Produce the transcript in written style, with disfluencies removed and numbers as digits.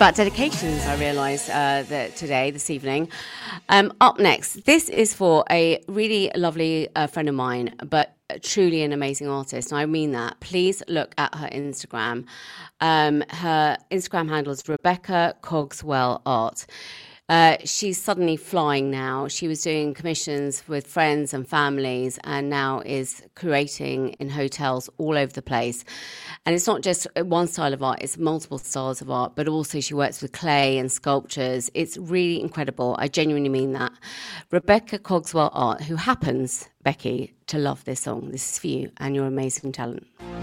about dedications, I realised this evening. Up next, this is for a really lovely friend of mine, but truly an amazing artist. And I mean that. Please look at her Instagram. Her Instagram handle is Rebecca Cogswell Art. She's suddenly flying now. She was doing commissions with friends and families and now is curating in hotels all over the place. And it's not just one style of art, it's multiple styles of art, but also she works with clay and sculptures. It's really incredible. I genuinely mean that. Rebecca Cogswell Art, who happens, Becky, to love this song. This is for you and your amazing talent.